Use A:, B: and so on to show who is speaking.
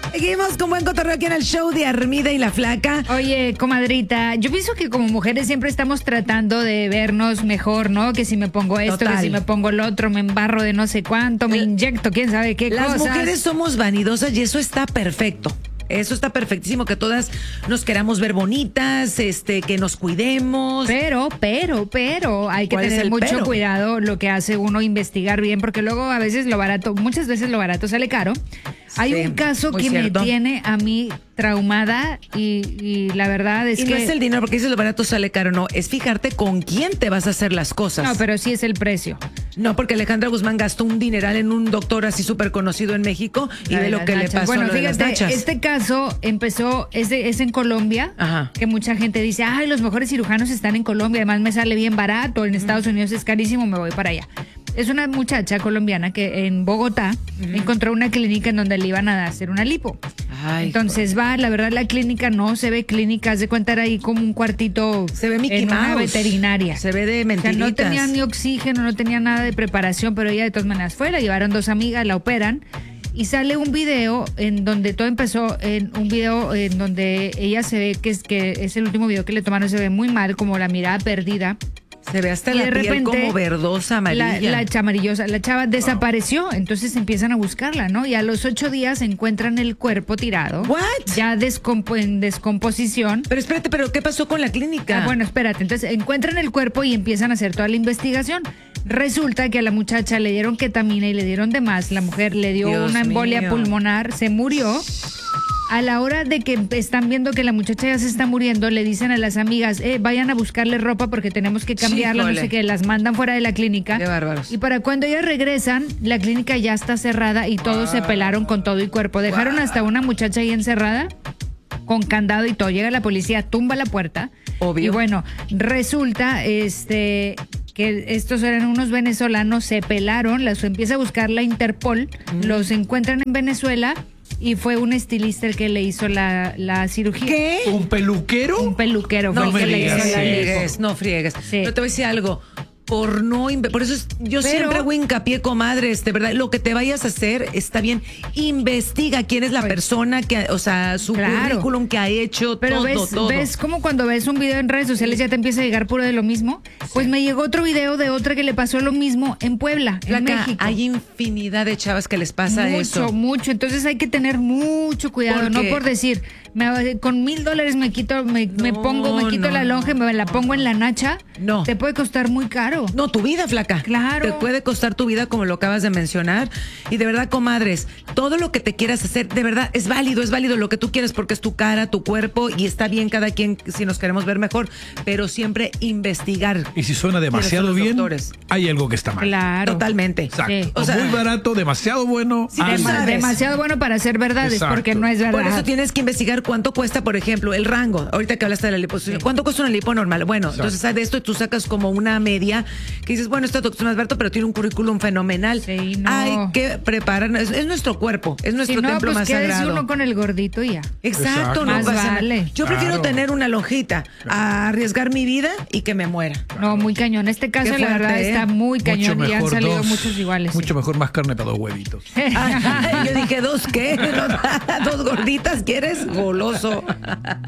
A: Seguimos con buen cotorreo aquí en el show de Armida y la Flaca.
B: Oye, comadrita, yo pienso que como mujeres siempre estamos tratando de vernos mejor, ¿no? Que si me pongo esto,
A: Total.
B: que si me pongo lo otro, me embarro de no sé cuánto, me inyecto, quién sabe qué
A: Las
B: cosas.
A: mujeres somos vanidosas y eso está perfecto. Eso está perfectísimo, que todas nos queramos ver bonitas, que nos cuidemos.
B: Pero, hay que
A: ¿Cuál es
B: tener
A: el
B: mucho
A: pero?
B: cuidado lo que hace uno investigar bien, porque luego a veces muchas veces lo barato sale caro. Hay
A: Sí,
B: un caso
A: muy
B: que
A: cierto.
B: me tiene a mí traumada y la verdad es
A: Y
B: que...
A: no es el dinero, porque dices lo barato sale caro, no. Es fijarte con quién te vas a hacer las cosas.
B: No, pero sí es el precio.
A: No, porque Alejandra Guzmán gastó un dineral en un doctor así súper conocido en México y
B: La
A: ve
B: de
A: lo
B: las
A: que le
B: nachas.
A: pasó
B: Bueno,
A: a lo de las
B: fíjate,
A: nachas.
B: este caso empezó, es en Colombia,
A: Ajá.
B: que mucha gente dice, ay, los mejores cirujanos están en Colombia, además me sale bien barato, en Estados Unidos es carísimo, me voy para allá. Es una muchacha colombiana que en Bogotá encontró una clínica en donde le iban a hacer una lipo.
A: Ay,
B: Entonces va, la verdad la clínica no se ve clínica, haz de cuenta era ahí como un cuartito
A: se ve Mickey
B: en una
A: Mouse.
B: veterinaria.
A: Se ve de
B: O sea,
A: mentiritas.
B: no tenía ni oxígeno, no tenía nada de preparación, pero ella de todas maneras fue, la llevaron dos amigas, la operan y sale un video en donde todo empezó, en un video en donde ella se ve que es el último video que le tomaron, se ve muy mal, como la mirada perdida.
A: Se ve hasta
B: Y
A: la
B: de
A: piel
B: repente,
A: como verdosa, amarilla.
B: La chamarillosa, la chava desapareció, entonces empiezan a buscarla, ¿no? Y a los 8 días encuentran el cuerpo tirado.
A: What?
B: Ya en descomposición.
A: Pero espérate, ¿pero qué pasó con la clínica?
B: Ah, bueno, espérate. Entonces encuentran el cuerpo y empiezan a hacer toda la investigación. Resulta que a la muchacha le dieron ketamina y le dieron de más. La mujer le dio
A: Dios
B: una embolia
A: mío.
B: pulmonar, se murió. A la hora de que están viendo que la muchacha ya se está muriendo, le dicen a las amigas, vayan a buscarle ropa porque tenemos que cambiarla, no
A: Híjole.
B: sé qué, las mandan fuera de la clínica.
A: Qué bárbaros.
B: Y para cuando ellas regresan, la clínica ya está cerrada y todos se pelaron con todo y cuerpo. Dejaron hasta una muchacha ahí encerrada con candado y todo. Llega la policía, tumba la puerta.
A: Obvio.
B: Y bueno, resulta que estos eran unos venezolanos, se pelaron, los empieza a buscar la Interpol, los encuentran en Venezuela y fue un estilista el que le hizo la cirugía.
A: ¿Qué?
C: ¿Un peluquero?
B: Un peluquero fue
A: No
B: el que le hizo
C: digas,
B: la
C: sí.
B: lipo.
A: friegues, no friegues.
B: Sí.
A: Yo te voy a decir algo. Por eso yo
B: Pero-
A: siempre hago hincapié, comadres, de verdad, lo que te vayas a hacer está bien. Investiga quién es la persona que, o sea, su
B: Claro.
A: currículum que ha hecho,
B: Pero
A: todo.
B: ves como cuando ves un video en redes sociales ya te empieza a llegar puro de lo mismo. Pues me llegó otro video de otra que le pasó lo mismo en Puebla, en
A: Flaca,
B: México.
A: hay infinidad de chavas que les pasa eso.
B: Mucho. Entonces hay que tener mucho cuidado,
A: Porque-
B: no por decir, con $1,000 me quito
A: No,
B: la lonja y me la pongo en la nacha.
A: No.
B: Te puede costar muy caro.
A: No, tu vida, flaca.
B: Claro.
A: Te puede costar tu vida, como lo acabas de mencionar. Y de verdad, comadres, todo lo que te quieras hacer, de verdad, es válido lo que tú quieres porque es tu cara, tu cuerpo y está bien cada quien si nos queremos ver mejor, pero siempre investigar.
C: Y si suena demasiado
A: los
C: bien,
A: doctores.
C: hay algo que está mal.
B: Claro.
A: Totalmente.
C: Exacto.
B: Sí.
A: O sea,
C: muy barato, demasiado bueno.
A: Sí, tú sabes.
B: Demasiado bueno para ser verdades,
C: Exacto.
B: porque no es verdad.
A: Por eso tienes que investigar cuánto cuesta, por ejemplo, el rango. Ahorita que hablaste de la liposucción, ¿cuánto cuesta una lipo normal? Bueno,
C: Exacto.
A: entonces sabes de esto y tú sacas como una media que dices, bueno, este doctor no es barato, pero tiene un currículum fenomenal.
B: Sí, no.
A: Hay que preparar, es nuestro cuerpo, es nuestro
B: Si no,
A: templo
B: pues
A: más
B: quédese
A: sagrado.
B: uno con el gordito y ya.
A: Exacto, no
B: Más
A: pasa nada.
B: vale.
A: Yo prefiero
C: Claro.
A: tener una lonjita a arriesgar mi vida y que me muera.
B: No, muy cañón. Este caso,
A: Qué
B: la verdad,
A: fuerte, ¿eh?
B: está muy cañón y han salido
C: dos.
B: muchos iguales.
C: Mucho mejor más carne para 2 huevitos.
A: Yo dije, ¿2 qué? ¿2 gorditas quieres? Goloso.